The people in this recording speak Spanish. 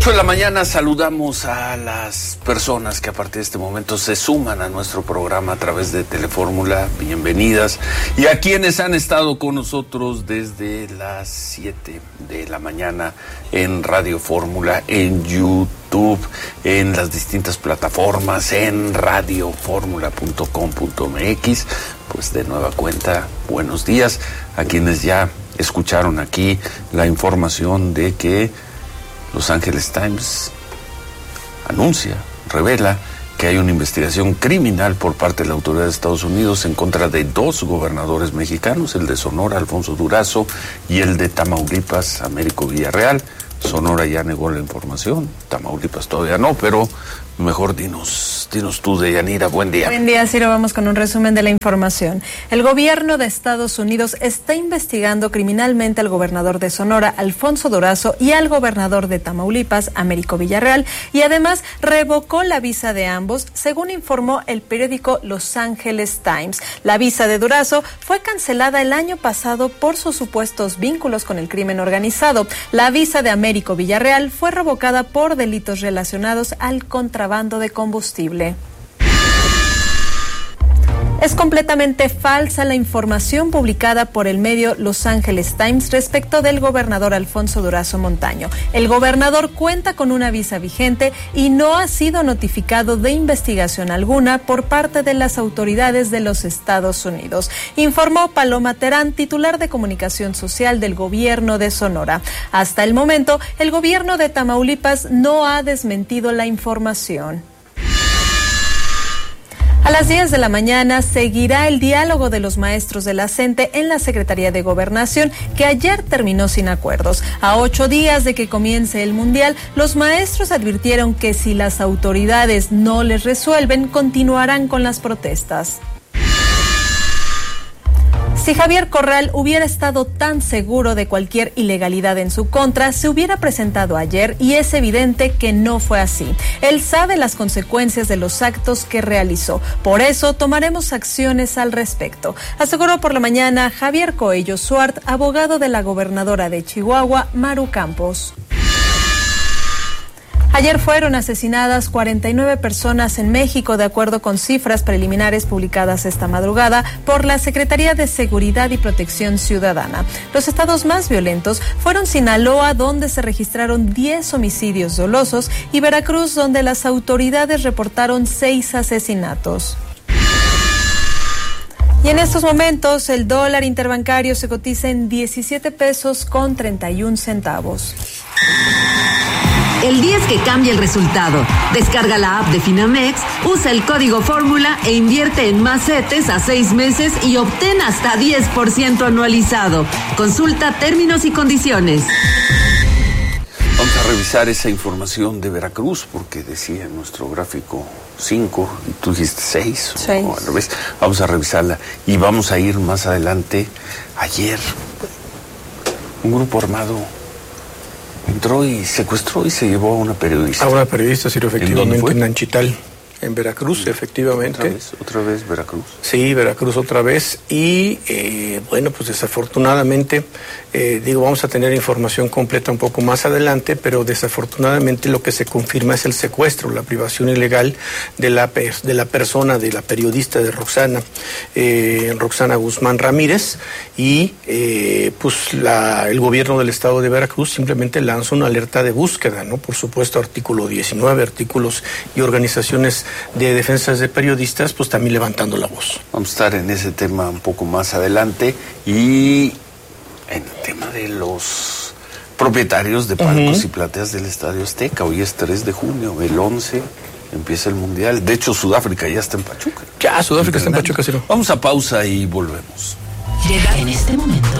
8 de la mañana saludamos a las personas que a partir de este momento se suman a nuestro programa a través de Telefórmula. Bienvenidas. Y a quienes han estado con nosotros desde las 7 de la mañana en Radio Fórmula, en YouTube, en las distintas plataformas, en radioformula.com.mx. Pues de nueva cuenta, buenos días a quienes ya escucharon aquí la información de que Los Angeles Times revela que hay una investigación criminal por parte de la autoridad de Estados Unidos en contra de 2 gobernadores mexicanos, el de Sonora, Alfonso Durazo, y el de Tamaulipas, Américo Villarreal. Sonora ya negó la información, Tamaulipas todavía no, pero mejor dinos tú, Deyanira, buen día. Buen día, Ciro, vamos con un resumen de la información. El gobierno de Estados Unidos está investigando criminalmente al gobernador de Sonora, Alfonso Durazo, y al gobernador de Tamaulipas, Américo Villarreal, y además revocó la visa de ambos, según informó el periódico Los Angeles Times. La visa de Durazo fue cancelada el año pasado por sus supuestos vínculos con el crimen organizado. La visa de Américo Villarreal fue revocada por delitos relacionados al contrabando de combustible. Es completamente falsa la información publicada por el medio Los Angeles Times respecto del gobernador Alfonso Durazo Montaño. El gobernador cuenta con una visa vigente y no ha sido notificado de investigación alguna por parte de las autoridades de los Estados Unidos, informó Paloma Terán, titular de comunicación social del gobierno de Sonora. Hasta el momento, el gobierno de Tamaulipas no ha desmentido la información. A las 10 de la mañana seguirá el diálogo de los maestros de la CENTE en la Secretaría de Gobernación, que ayer terminó sin acuerdos. A 8 días de que comience el Mundial, los maestros advirtieron que si las autoridades no les resuelven, continuarán con las protestas. Si Javier Corral hubiera estado tan seguro de cualquier ilegalidad en su contra, se hubiera presentado ayer, y es evidente que no fue así. Él sabe las consecuencias de los actos que realizó. Por eso tomaremos acciones al respecto, aseguró por la mañana Javier Coello Suart, abogado de la gobernadora de Chihuahua, Maru Campos. Ayer fueron asesinadas 49 personas en México, de acuerdo con cifras preliminares publicadas esta madrugada por la Secretaría de Seguridad y Protección Ciudadana. Los estados más violentos fueron Sinaloa, donde se registraron 10 homicidios dolosos, y Veracruz, donde las autoridades reportaron 6 asesinatos. Y en estos momentos el dólar interbancario se cotiza en 17 pesos con 31 centavos. El 10 que cambia el resultado. Descarga la app de Finamex, usa el código Fórmula e invierte en más CETES a 6 meses y obtén hasta 10% anualizado. Consulta términos y condiciones. Vamos a revisar esa información de Veracruz, porque decía en nuestro gráfico 5 y tú dijiste 6. O al revés. Vamos a revisarla y vamos a ir más adelante. Ayer un grupo armado entró y secuestró y se llevó a una periodista. A una periodista, sí, efectivamente, en Nanchital, en Veracruz, efectivamente. ¿Otra vez Veracruz? Sí, Veracruz otra vez. Y bueno, pues desafortunadamente, vamos a tener información completa un poco más adelante, pero desafortunadamente lo que se confirma es el secuestro, la privación ilegal de la persona, de la periodista de Roxana Guzmán Ramírez, y pues el gobierno del estado de Veracruz simplemente lanza una alerta de búsqueda, ¿no? Por supuesto, artículo 19, artículos y organizaciones de defensas de periodistas, pues también levantando la voz. Vamos a estar en ese tema un poco más adelante, y en el tema de los propietarios de palcos y plateas del Estadio Azteca. Hoy es 3 de junio, el 11 empieza el Mundial. De hecho, Sudáfrica ya está en Pachuca. Ya, Sudáfrica está en Pachuca, sí. Vamos a pausa y volvemos. Llega en este momento